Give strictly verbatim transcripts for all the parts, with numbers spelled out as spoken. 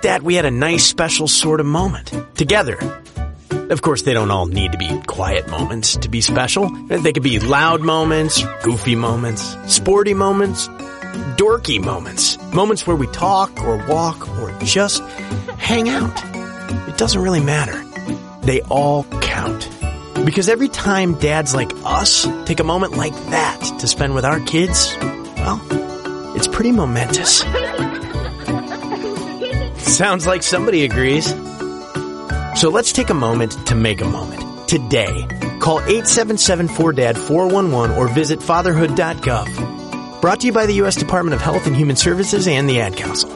that we had a nice special sort of moment together. Of course, they don't all need to be quiet moments to be special. They could be loud moments, goofy moments, sporty moments, dorky moments. Moments where we talk or walk or just hang out. It doesn't really matter. They all count. Because every time dads like us take a moment like that to spend with our kids, well, it's pretty momentous. Sounds like somebody agrees. So let's take a moment to make a moment. Today, call eight seven seven four D A D four one one or visit fatherhood dot gov. Brought to you by the U S Department of Health and Human Services and the Ad Council.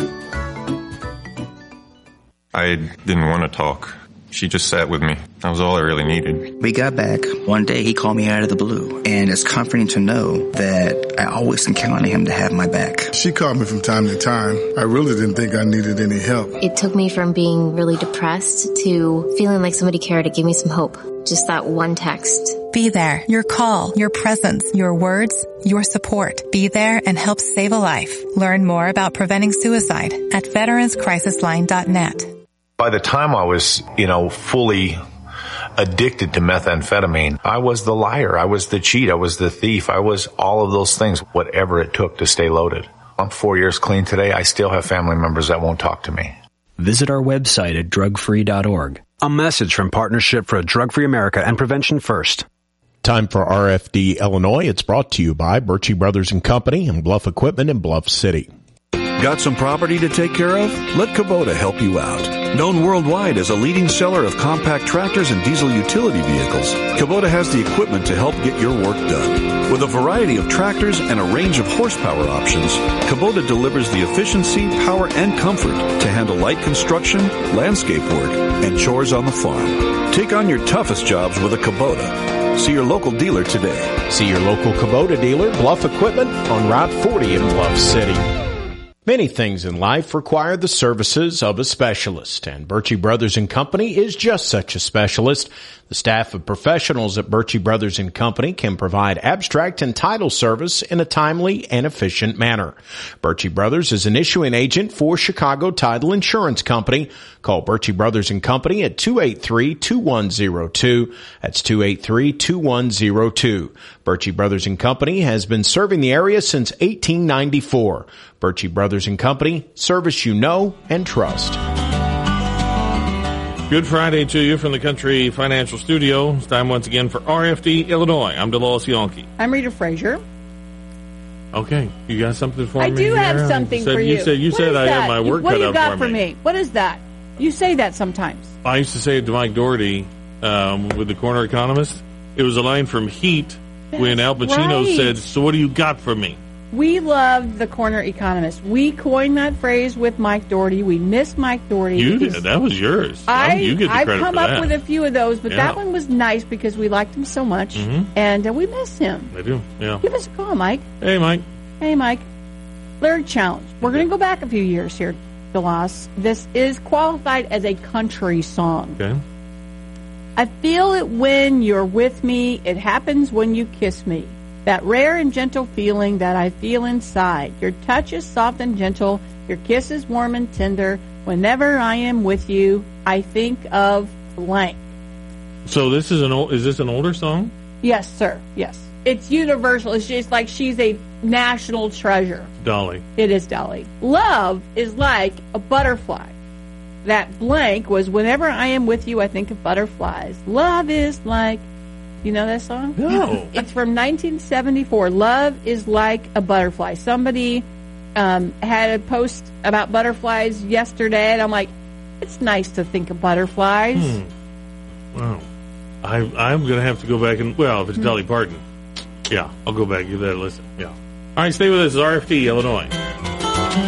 I didn't want to talk. She just sat with me. That was all I really needed. We got back. One day he called me out of the blue. And it's comforting to know that I always can count on him to have my back. She called me from time to time. I really didn't think I needed any help. It took me from being really depressed to feeling like somebody cared to give me some hope. Just that one text. Be there. Your call, your presence, your words, your support. Be there and help save a life. Learn more about preventing suicide at veterans crisis line dot net. By the time I was, you know, fully addicted to methamphetamine, I was the liar. I was the cheat. I was the thief. I was all of those things, whatever it took to stay loaded. I'm four years clean today. I still have family members that won't talk to me. Visit our website at drug free dot org. A message from Partnership for a Drug-Free America and Prevention First. Time for R F D Illinois. It's brought to you by Birchie Brothers and Company and Bluff Equipment in Bluff City. Got some property to take care of? Let Kubota help you out. Known worldwide as a leading seller of compact tractors and diesel utility vehicles, Kubota has the equipment to help get your work done. With a variety of tractors and a range of horsepower options, Kubota delivers the efficiency, power, and comfort to handle light construction, landscape work, and chores on the farm. Take on your toughest jobs with a Kubota. See your local dealer today. See your local Kubota dealer, Bluff Equipment, on Route forty in Bluff City. Many things in life require the services of a specialist, and Birchie Brothers and Company is just such a specialist. The staff of professionals at Birchie Brothers and Company can provide abstract and title service in a timely and efficient manner. Birchie Brothers is an issuing agent for Chicago Title Insurance Company. Call Birchie Brothers and Company at two eight three, two one zero two. That's two eight three, two one zero two. Birchie Brothers and Company has been serving the area since eighteen ninety-four. Birchie Brothers and Company, service you know and trust. Good Friday to you from the Country Financial Studio. It's time once again for R F D Illinois. I'm Delois Yonke. I'm Rita Frazier. Okay, you got something for I me? I do here? have something you said, for you. You said you what said I that? had my work what cut do you out got for for me. me. What is that? You say that sometimes. I used to say it to Mike Doherty um, with the Corner Economist. It was a line from Heat That's when Al Pacino right. said, "So what do you got for me?" We love the Corner Economist. We coined that phrase with Mike Doherty. We miss Mike Doherty. You did. That was yours. I, you get the I've credit come for up that. with a few of those, but yeah. that one was nice because we liked him so much, mm-hmm. and uh, we miss him. I do, yeah. Give us a call, Mike. Hey, Mike. Hey, Mike. Lyric Challenge. We're going to go back a few years here, Delos. This is qualified as a country song. Okay. I feel it when you're with me. It happens when you kiss me. That rare and gentle feeling that I feel inside. Your touch is soft and gentle. Your kiss is warm and tender. Whenever I am with you, I think of blank. So this is an old, is this an older song? Yes, sir. Yes. It's universal. It's just like she's a national treasure. Dolly. It is Dolly. Love is like a butterfly. That blank was whenever I am with you, I think of butterflies. Love is like... You know that song? No. It's from nineteen seventy-four. Love is like a butterfly. Somebody um, had a post about butterflies yesterday, and I'm like, it's nice to think of butterflies. Hmm. Wow. I, I'm going to have to go back and, well, if it's Dolly Parton, yeah, I'll go back and give that a listen. Yeah. All right, stay with us. R F D, Illinois.